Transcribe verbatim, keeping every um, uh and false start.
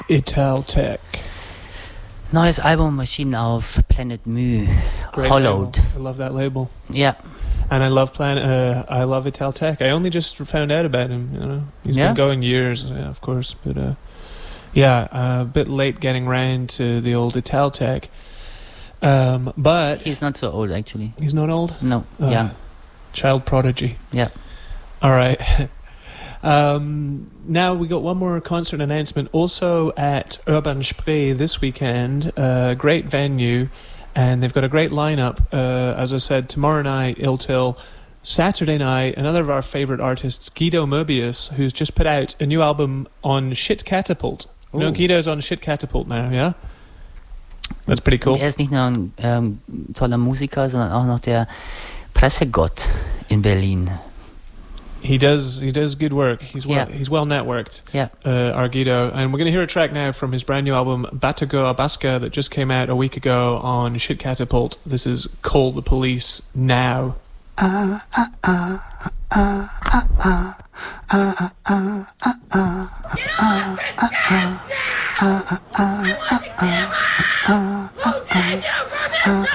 Italtech. Neues Album erschienen auf Planet Mu, Great Hollowed. label. I love that label. Yeah. And I love Plan. Uh, I love Italtech. I only just found out about him. You know, he's Yeah? been going years, yeah, of course. But uh, yeah, uh, a bit late getting round to the old Italtech. Um, but He's not so old, actually. he's not old. No, Uh, young. Child prodigy. Yeah. All right. um, now we got one more concert announcement. Also at Urban Spree this weekend. Uh, great venue. And they've got a great lineup. Uh, as I said, tomorrow night, Iltil. Saturday night, another of our favourite artists, Guido Moebius, who's just put out a new album on Shit Catapult. You know, Oh. Guido's on Shit Catapult now, yeah? That's pretty cool. Er ist nicht nur ein ähm, toller Musiker, sondern auch noch der Pressegott in Berlin. He does he does good work. He's well Yeah. he's well networked. Yeah. Uh, our Guido, and we're going to hear a track now from his brand new album Batago Abasca that just came out a week ago on Shit Catapult. This is Call the Police Now. Ah, ah, ah, ah, ah, ah, ah, ah, ah, ah, ah, ah,